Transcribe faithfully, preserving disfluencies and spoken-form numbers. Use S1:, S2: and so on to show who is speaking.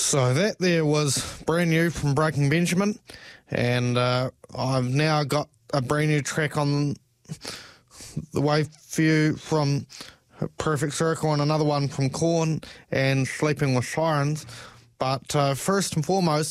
S1: So that there was Brand New from Breaking Benjamin, and uh, I've now got a brand new track on the way for you from Perfect Circle, and another one from Korn and Sleeping with Sirens. But uh, first and foremost,